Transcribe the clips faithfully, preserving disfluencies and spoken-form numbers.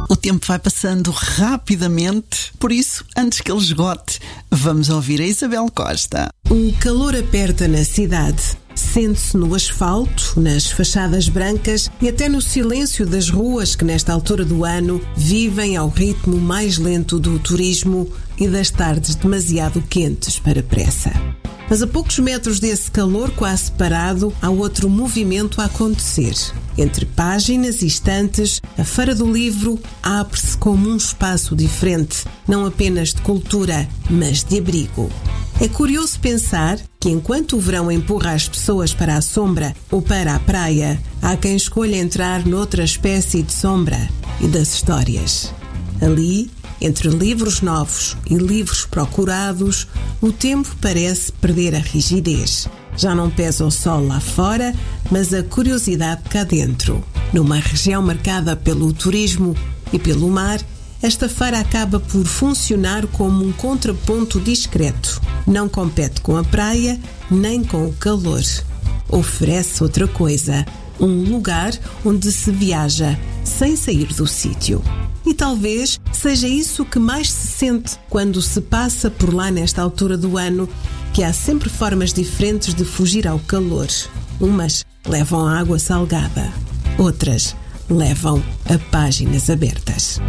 O tempo vai passando rapidamente, por isso, antes que ele esgote, vamos ouvir a Isabel Costa. O calor aperta na cidade. Sente-se no asfalto, nas fachadas brancas e até no silêncio das ruas que nesta altura do ano vivem ao ritmo mais lento do turismo e das tardes demasiado quentes para pressa. Mas a poucos metros desse calor quase parado, há outro movimento a acontecer. Entre páginas e estantes, a Feira do Livro abre-se como um espaço diferente, não apenas de cultura, mas de abrigo. É curioso pensar que enquanto o verão empurra as pessoas para a sombra ou para a praia, há quem escolha entrar noutra espécie de sombra e das histórias. Ali, entre livros novos e livros procurados, o tempo parece perder a rigidez. Já não pesa o sol lá fora, mas a curiosidade cá dentro. Numa região marcada pelo turismo e pelo mar, esta feira acaba por funcionar como um contraponto discreto. Não compete com a praia, nem com o calor. Oferece outra coisa, um lugar onde se viaja sem sair do sítio. E talvez seja isso que mais se sente quando se passa por lá nesta altura do ano, que há sempre formas diferentes de fugir ao calor. Umas levam a água salgada, outras levam a páginas abertas.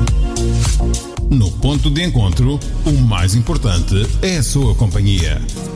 No ponto de encontro, o mais importante é a sua companhia.